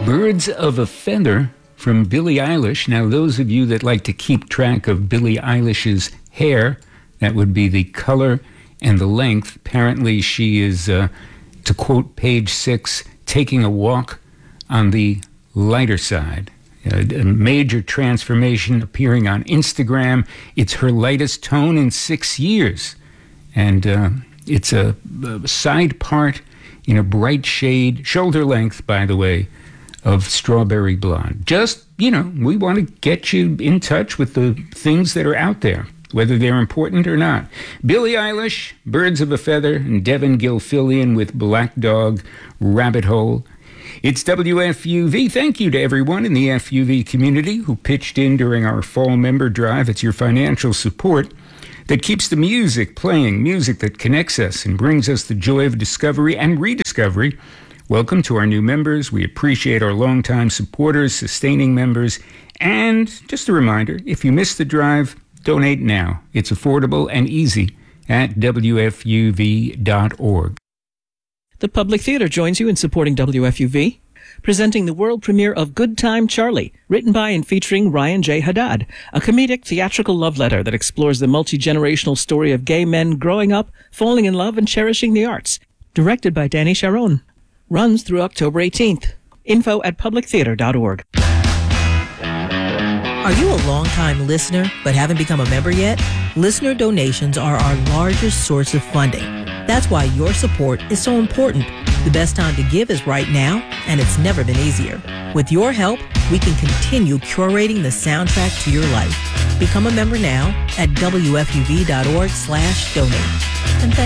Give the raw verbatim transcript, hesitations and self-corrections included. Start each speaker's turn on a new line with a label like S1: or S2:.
S1: Birds of a Feather from Billie Eilish. Now, those of you that like to keep track of Billie Eilish's hair, that would be the color and the length. Apparently, she is, uh, to quote page six, taking a walk on the lighter side. A, a major transformation appearing on Instagram. It's her lightest tone in six years. And uh, it's a, a side part in a bright shade, shoulder length, by the way, of strawberry blonde. Just, you know, we want to get you in touch with the things that are out there, whether they're important or not. Billie Eilish, Birds of a Feather, and Devin Gilfillian with Black Dog, Rabbit Hole. It's W F U V. Thank you to everyone in the F U V community who pitched in during our fall member drive. It's your financial support that keeps the music playing, music that connects us and brings us the joy of discovery and rediscovery. Welcome to our new members. We appreciate our longtime supporters, sustaining members, and just a reminder, if you missed the drive, donate now. It's affordable and easy at W F U V dot org.
S2: The Public Theater joins you in supporting W F U V, presenting the world premiere of Good Time Charlie, written by and featuring Ryan J. Haddad, a comedic theatrical love letter that explores the multi-generational story of gay men growing up, falling in love, and cherishing the arts. Directed by Danny Sharon. Runs through October eighteenth. Info at public theater dot org.
S3: Are you a long-time listener but haven't become a member yet? Listener donations are our largest source of funding. That's why your support is so important. The best time to give is right now, and it's never been easier. With your help, we can continue curating the soundtrack to your life. Become a member now at W F U V dot org slash donate.